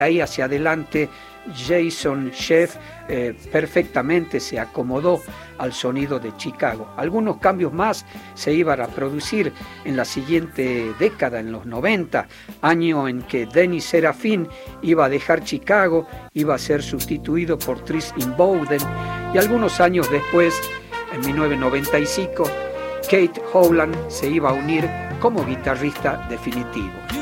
ahí hacia adelante Jason Scheff perfectamente se acomodó al sonido de Chicago. Algunos cambios más se iban a producir en la siguiente década, en los 90, año en que Denny Serafin iba a dejar Chicago, iba a ser sustituido por Tristan Bowden, y algunos años después, en 1995, Kate Howland se iba a unir como guitarrista definitivo.